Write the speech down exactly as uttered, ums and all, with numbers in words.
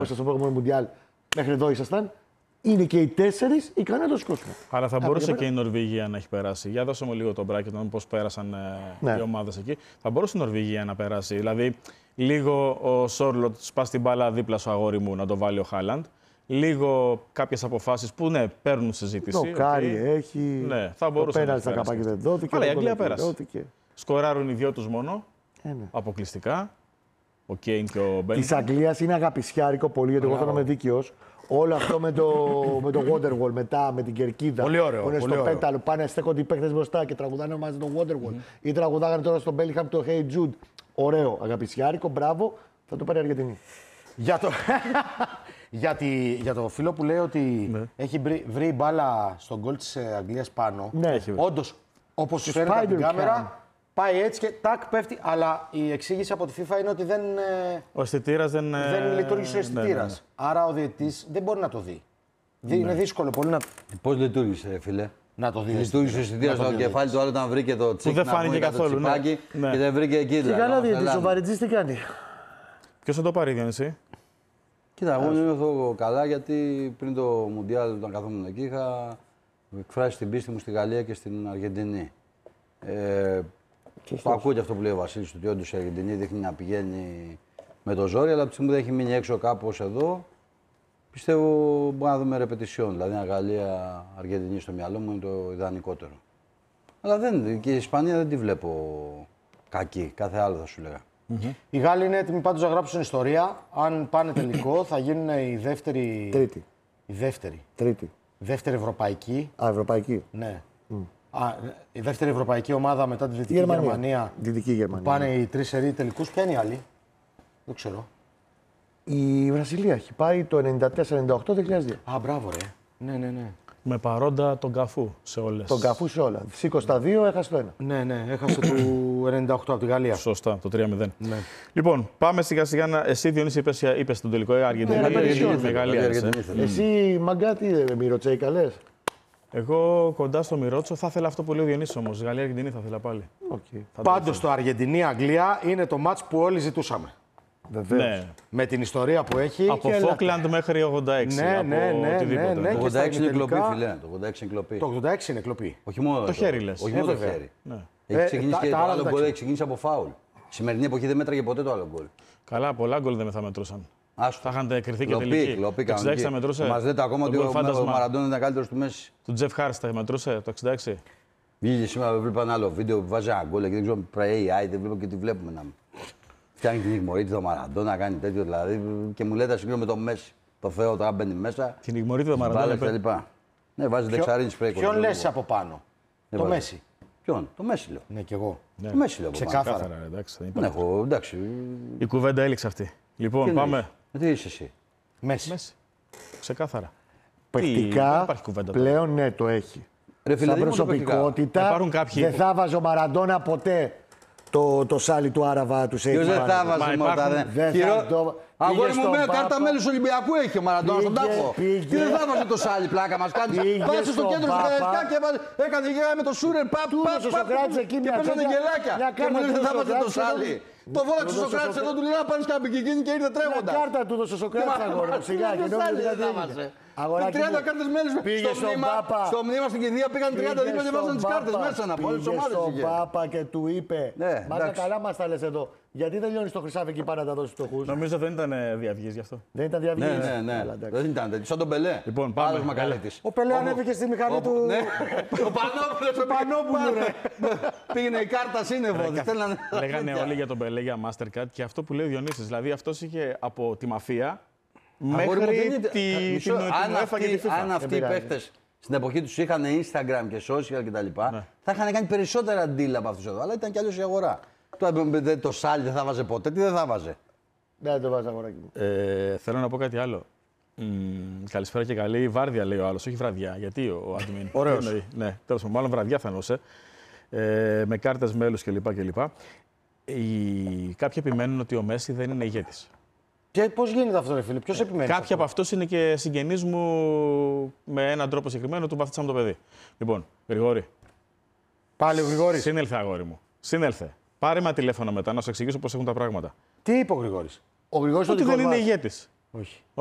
στο προηγούμενο Μουντιάλ μέχρι εδώ ήσασταν. Είναι και οι τέσσερις ικανοί να το σηκώσουν. Αλλά θα μπορούσε και η Νορβηγία να έχει περάσει. Για δώσε μου λίγο τον bracket, να δούμε πώς πέρασαν ναι. οι ομάδες εκεί. Θα μπορούσε η Νορβηγία να περάσει. Δηλαδή, λίγο ο Σόρλοτ σπά την μπάλα δίπλα στο αγόρι μου να το βάλει ο Χάλαντ. Λίγο κάποιες αποφάσεις που ναι, παίρνουν συζήτηση. Το Κάρι okay. έχει. Ναι, θα μπορούσε το να περάσει. Το πέναλτι δεν δόθηκε. Αλλά η Αγγλία πέρασε. Σκοράρουν οι δυο τους μόνο. Ε, ναι. Αποκλειστικά. Ο Κέιν και ο Μπέλ. Τη Αγγλία είναι αγαπησιάρικο πολύ, γιατί εγώ θέλω να είμαι δίκαιος. Όλο αυτό με το, με το Wonderwall μετά, με την κερκίδα. Πολύ ωραίο. Που είναι πολύ στο ωραίο. πέταλο, πάνε, στέκονται οι παίκτες μπροστά και τραγουδάνε μαζί το Wonderwall. Mm-hmm. Ή τραγουδάγανε τώρα στο Bellingham το Hey Jude. Ωραίο, αγαπησιάρικο, μπράβο. Θα το πάρει η Αργεντινή. Για το... για, τη... για το φίλο που λέει ότι ναι. έχει βρει, βρει μπάλα στον γκολ της Αγγλίας πάνω. Ναι, έχει βρει. Όντως, όπως σου φαίνεται από την κάμερα, πάει έτσι και τάκ πέφτει. Αλλά η εξήγηση από τη FIFA είναι ότι δεν, ο αισθητήρας δεν, δεν λειτουργήσε ο αισθητήρας. Ναι, ναι, ναι. Άρα ο διαιτητής δεν μπορεί να το δει. Ναι. Είναι δύσκολο πολύ να. Πώς λειτουργήσε, φίλε. Να το δει. Λειτουργήσε ο αισθητήρας στο κεφάλι του, άλλο όταν βρήκε το τσίκ. Δεν φάνηκε καθόλου. Ναι. Και δεν βρήκε εκεί. Και καλά διαιτητής, ο Βαριτζής τι κάνει. Ποιος θα το πάρει, Διονύση? Κοίτα, εγώ νιώθω καλά γιατί πριν το Μουντιάλ, όταν καθόμουν εκεί, είχα εκφράσει την πίστη μου στη Γαλλία και στην Αργεντινή. Ε, το ακούω και αυτό που λέει ο Βασίλης, ότι όντως η Αργεντινή δείχνει να πηγαίνει με το ζόρι, αλλά από τη στιγμή που δεν έχει μείνει έξω κάπως εδώ, πιστεύω μπορούμε να δούμε ρεπετησιόν. Δηλαδή, η Γαλλία-Αργεντινή στο μυαλό μου είναι το ιδανικότερο. Αλλά δεν, και η Ισπανία δεν τη βλέπω κακή, κάθε άλλο θα σου λέγα. Mm-hmm. Οι Γάλλοι είναι έτοιμοι πάντως να γράψουν ιστορία. Αν πάνε τελικό, θα γίνουν οι δεύτεροι. Τρίτη. Η δεύτερη. Τρίτη. Δεύτερη ευρωπαϊκή. Α, ευρωπαϊκή. Ναι. Mm. Α, η δεύτερη ευρωπαϊκή ομάδα μετά τη Δυτική Γερμανία. Γερμανία. Δυτική Γερμανία. Πάνε οι τρεις σερί τελικούς. Ποια είναι οι άλλοι? Δεν ξέρω. Η Βραζιλία έχει πάει το ενενήντα τέσσερα ενενήντα οκτώ δύο χιλιάδες δύο. Α, μπράβο, ρε. Ναι, ναι, ναι. Με παρόντα τον Καφού σε όλες. Τον Καφού σε όλα. Σήκωσε τα δύο, έχασε το ένα. Ναι, ναι, έχασε του ενενήντα οκτώ από τη Γαλλία. Σωστά, το τρία μηδέν. Ναι. Λοιπόν, πάμε σιγά σιγά να. Εσύ, Διονύση, είπες, είπες στον τελικό Αργεντινή. Ναι, Γαλλία. Εσύ, Μαγκά, τι Μυροτσέικα λες? Εγώ κοντά στο Μιρότσο θα ήθελα αυτό που λέει ο Διονύσης όμως. Γαλλία-Αργεντινή θα ήθελα πάλι. Okay. Πάντως το Αργεντινή-Αγγλία είναι το μάτς που όλοι ζητούσαμε. Βεβαίως. Ναι. Με την ιστορία που έχει. Από Φόκλαντ μέχρι ογδόντα έξι. Ναι, ναι, ναι, ναι, ναι. Το ογδόντα έξι είναι κλοπή, φιλέ. Το ογδόντα έξι είναι κλοπή. Το ογδόντα έξι είναι κλοπή. Όχι μόνο το χέρι, λες. Όχι μόνο το χέρι. Έχει ξεκινήσει και το άλλο γκολ, έχει ξεκινήσει από φάουλ. Η σημερινή εποχή δεν μέτραγε ποτέ το άλλο γκολ. Καλά, πολλά γκολ δεν θα μετρούσαν. Άστο. Θα είχαν κρυθεί και κλοπή, τελική. Κλοπή, το εξήντα έξι θα μετρούσε. Μας λέτε ακόμα ότι ο Μαραντόνα ήταν καλύτερος του Μέση. Του Τζεφ Χάρις θα μετρούσε το εξήντα έξι. Βγήκε σήμερα, βλέπω ένα άλλο βίντεο που βάζει ένα γκολ και δεν ξέρω πρέπει έι άι, δεν βλέπω και τι βλέπουμε να μου. Φτιάχνει την Ιγμωρίτιδα ο Μαραντόνα, κάνει τέτοιο δηλαδή και μου λέτε συγκρίνω με τον Μέση. Το Θεό τώρα μπαίνει μέσα. Την Ιγμωρίτιδα ο Μαραντόνα. Ναι, βάζει δεξαρίνη σπρέκο. Ποιον λες από πάνω? Το Μέση. Ποιον? Το Μέση λέω. Ναι, κι εγώ. Το Μέση λέω. Ξεκάθαρα. Ναι, έχω, εντάξει. Η κουβέντα έληξε αυτή. Λοιπόν, πάμε. Τι είσαι εσύ? Μέση. Ξεκάθαρα. Παιχτικά πλέον ναι, το έχει. Ρε φίλε, σαν προσωπικότητα δεν θα βάζει ο Μαραντόνα ποτέ το, το σάλι του Άραβα του Σέιντ. Δεν θα βάζει ποτέ. Αγόρι μου, με κάρτα μέλους Ολυμπιακού έχει ο Μαραντόνα στον τάφο. Τι δεν θα βάζει το σάλι, πλάκα μας κάνει. Βάζει στο κέντρο του Καραϊσκά και έκανε γεγιά με το Σούρερ. Παπ, παπ, παπ. Και παίρνει γελάκια. Και μου λέει δεν θα βάζει το σάλι. Το βόλαξε ο Σοκράτης εδώ, του λέει να πάρεις καμπικικίνη και ήρθε τρέχοντας. Μια κάρτα του δώσε ο Σοκράτης αγόρι. Σιγά και νόμιζε κάτι έγινε. τριάντα κάρτες μέλους στο μνήμα. Στο μνήμα στην Κηδεία πήγαν τριάντα δίπλα και βάζαν τις κάρτες μέσα να πω. Πήγε στον Πάπα και του είπε, μάκα καλά μας τα λες εδώ. Γιατί δεν λιώνεις το χρυσάφι εκεί πάνω να τα δώσεις φτωχούς? Νομίζω δεν ήταν διαυγής γι' αυτό. Δεν ήταν διαυγής. Ναι, ναι, ναι. Δεν ήταν τέτοιο. Σαν τον Πελέ. Λοιπόν, πάμε. Ο Πελέ ανέβηκε στη μηχανή του. Ο Πανόπουλος. Ο Πανόπουλος. Πήγαινε η κάρτα σύννεφο. Λέγανε όλοι για τον Πελέ για Mastercard και αυτό που λέει ο Διονύσης. Δηλαδή αυτός είχε από τη μαφία μέχρι την UEFA και τη FIFA. Αν αυτοί οι παίχτες στην εποχή τους είχαν Instagram και social κτλ. Θα είχαν κάνει περισσότερα deal από αυτούς εδώ. Αλλά ήταν κι αλλιώς η αγορά. Το σάλι δεν θα βάζε ποτέ. Τι δεν θα βάζε? Δεν το βάζε αγοράκι μου. Ε, θέλω να πω κάτι άλλο. Mm, καλησπέρα και καλή βάρδια, λέει ο άλλος, όχι βραδιά. Γιατί ο admin. Ωραίος. Ναι, τέλος πάντων, μάλλον βραδιά θα εννοούσε. Ε, με κάρτες μέλους κλπ. κλπ. Οι... Κάποιοι επιμένουν ότι ο Μέση δεν είναι ηγέτης. Και πώς γίνεται αυτό, ρε φίλε, ποιος επιμένει? Κάποιοι από αυτούς είναι και συγγενείς μου με έναν τρόπο συγκεκριμένο, του βαφτίσαμε το παιδί. Λοιπόν, Γρηγόρη. Πάλι ο Γρηγόρης. Σύνελθε, αγόρι μου. Σύνελθε. Πάρε με τηλέφωνο μετά να σου εξηγήσω πώς έχουν τα πράγματα. Τι είπε ο Γρηγόρης? Ο Γρηγόρης ότι δεν είναι ηγέτης. Όχι.